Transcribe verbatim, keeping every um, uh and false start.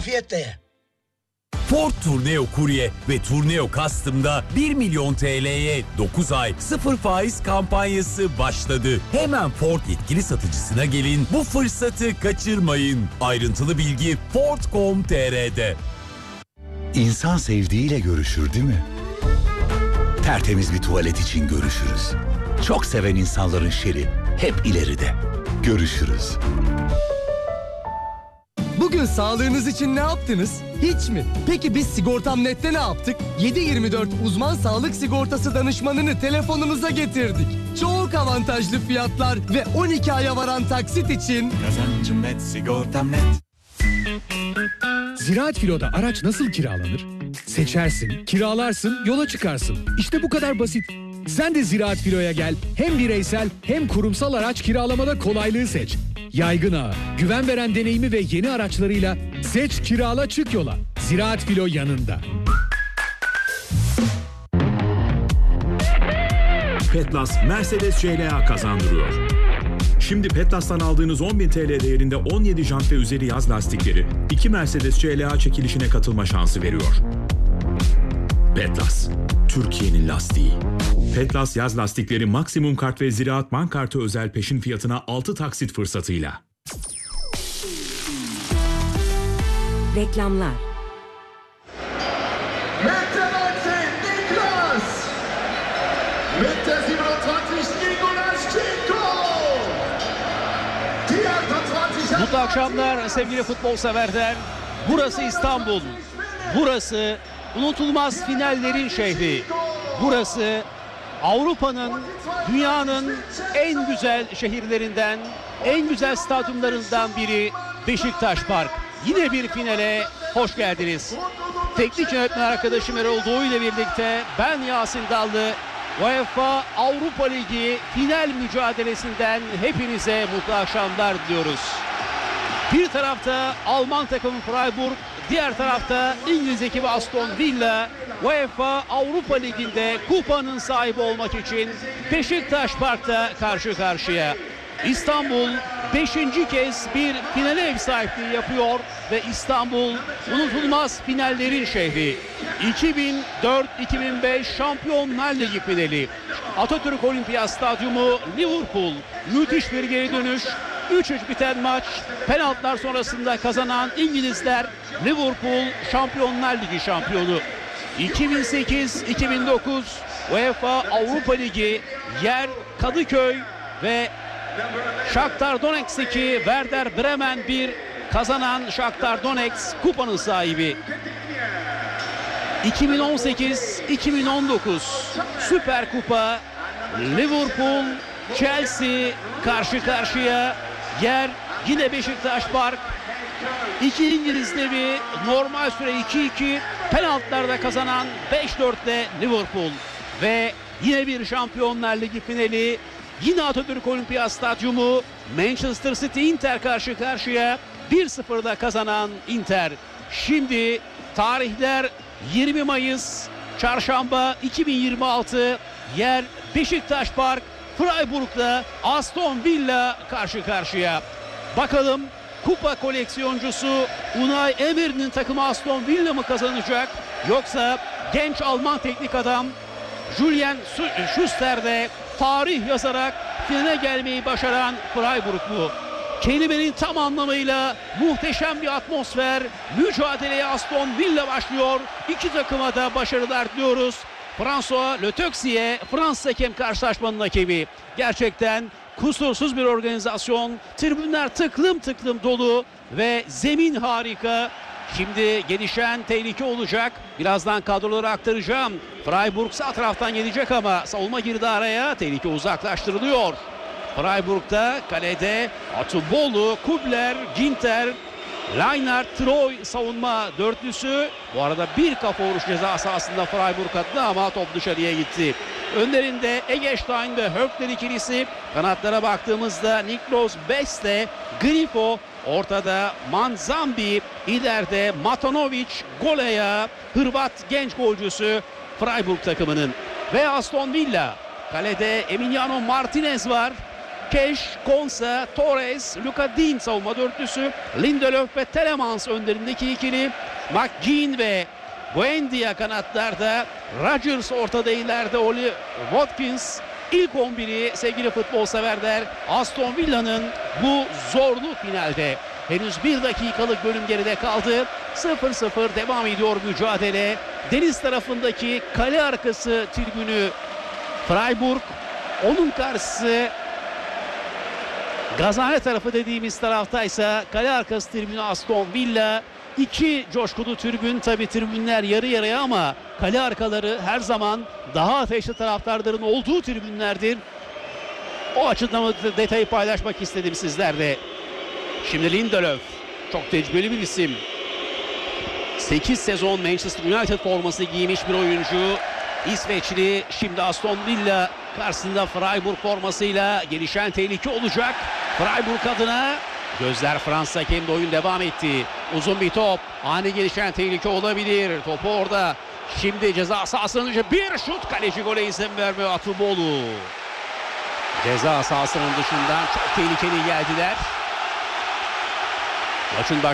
Afiyetle. Ford Tourneo Courier ve Tourneo Custom'da bir milyon T L'ye dokuz ay sıfır faiz kampanyası başladı. Hemen Ford yetkili satıcısına gelin, bu fırsatı kaçırmayın. Ayrıntılı bilgi ford nokta com nokta t r'de. İnsan sevdiğiyle görüşür değil mi? Tertemiz bir tuvalet için görüşürüz. Çok seven insanların şeri hep ileride. Görüşürüz. Bugün sağlığınız için ne yaptınız? Hiç mi? Peki biz Sigortam Net'te ne yaptık? yedi yirmi dört uzman sağlık sigortası danışmanını telefonunuza getirdik. Çok avantajlı fiyatlar ve on iki aya varan taksit için... Kazancım net, sigortam net. Ziraat Filo'da araç nasıl kiralanır? Seçersin, kiralarsın, yola çıkarsın. İşte bu kadar basit. Sen de Ziraat Filo'ya gel. Hem bireysel hem kurumsal araç kiralamada kolaylığı seç. Yaygın ağı, güven veren deneyimi ve yeni araçlarıyla seç, kirala, çık yola. Ziraat Filo yanında. Petlas Mercedes C L A kazandırıyor. Şimdi Petlas'tan aldığınız on bin T L değerinde on yedi jant ve üzeri yaz lastikleri iki Mercedes C L A çekilişine katılma şansı veriyor. Petlas, Türkiye'nin lastiği. Petlas yaz lastikleri maksimum kart ve Ziraat Bank kartı özel peşin fiyatına altı taksit fırsatıyla. Reklamlar. Mutlu akşamlar sevgili futbol severler. Burası İstanbul. Burası unutulmaz finallerin şehri. Burası Avrupa'nın, dünyanın en güzel şehirlerinden, en güzel stadyumlarından biri Beşiktaş Park. Yine bir finale hoş geldiniz. Teknik yönetmen arkadaşım Erol Doğu ile birlikte ben Yasin Dallı, UEFA Avrupa Ligi final mücadelesinden hepinize mutlu akşamlar diliyoruz. Bir tarafta Alman takımı Freiburg, diğer tarafta İngiliz ekibi Aston Villa, UEFA Avrupa Ligi'nde kupanın sahibi olmak için Beşiktaş Park'ta karşı karşıya. İstanbul beşinci kez bir finale ev sahipliği yapıyor ve İstanbul unutulmaz finallerin şehri. iki bin dört iki bin beş Şampiyonlar Ligi finali. Atatürk Olimpiyat Stadyumu Liverpool. Müthiş bir geri dönüş. üç üç biten maç. Penaltılar sonrasında kazanan İngilizler Liverpool Şampiyonlar Ligi şampiyonu. iki bin sekiz iki bin dokuz UEFA Avrupa Ligi yer Kadıköy ve Shakhtar Donetsk'teki Werder Bremen bir, kazanan Shakhtar Donetsk kupanın sahibi. iki bin on sekiz iki bin on dokuz Süper Kupa Liverpool Chelsea karşı karşıya, yer yine Beşiktaş Park. İki İngiliz devi, normal süre iki iki, penaltılarda kazanan beş dörtle Liverpool ve yine bir Şampiyonlar Ligi finali. Yine Atatürk Olimpiyat Stadyumu, Manchester City Inter karşı karşıya, bir sıfırda kazanan Inter. Şimdi tarihler yirmi Mayıs Çarşamba iki bin yirmi altı, yer Beşiktaş Park, Freiburg'da Aston Villa karşı karşıya. Bakalım kupa koleksiyoncusu Unai Emery'nin takımı Aston Villa mı kazanacak, yoksa genç Alman teknik adam Julian Schuster'de tarih yazarak finale gelmeyi başaran Freiburg mu? Kelimenin tam anlamıyla muhteşem bir atmosfer. Mücadeleye Aston Villa başlıyor. İki takıma da başarılar diliyoruz. François Le Texier, Fransız hakem karşılaşmanın hakemi. Gerçekten kusursuz bir organizasyon. Tribünler tıklım tıklım dolu ve zemin harika. Şimdi gelişen tehlike olacak. Birazdan kadroları aktaracağım. Freiburg sağ taraftan gelecek ama savunma girdi araya. Tehlike uzaklaştırılıyor. Freiburg'da kalede Atubolu, Kubler, Ginter, Leinart, Troy savunma dörtlüsü. Bu arada bir kafa vuruş ceza sahasında Freiburg adına ama top dışarıya gitti. Önlerinde Eggestein ve Höfler ikilisi. Kanatlara baktığımızda Niklos Beste, Grifo, ortada Manzambi, ileride Matanovic, Goleya, Hırvat genç golcüsü Freiburg takımının. Ve Aston Villa, kalede Emiliano Martinez var. Keş, Konsa, Torres, Luka Dean savunma dörtlüsü. Lindelöf ve Telemans önlerindeki ikili. McGinn ve Buendia kanatlarda. Rodgers ortada, ileride Oli Watkins. İlk on biri sevgili futbol severler. Aston Villa'nın bu zorlu finalde. Henüz bir dakikalık bölüm geride kaldı. sıfır sıfır devam ediyor mücadele. Deniz tarafındaki kale arkası tribünü Freiburg. Onun karşısı Gazane tarafı dediğimiz taraftaysa kale arkası tribünü Aston Villa. İki coşkulu tribün, tabi tribünler yarı yarıya ama kale arkaları her zaman daha ateşli taraftarların olduğu tribünlerdir. O açıdan detayı paylaşmak istedim sizlerle. Şimdi Lindelöf, çok tecrübeli bir isim. sekiz sezon Manchester United forması giymiş bir oyuncu. İsveçli, şimdi Aston Villa karşısında Freiburg formasıyla gelişen tehlike olacak. Freiburg adına gözler Fransa hakemde, oyun devam etti. Uzun bir top, ani gelişen tehlike olabilir. Topu orada. Şimdi ceza sahasının dışı bir şut, kaleci gole izin vermiyor Atuboğlu. Ceza sahasının dışından çok tehlikeli geldiler. Maçın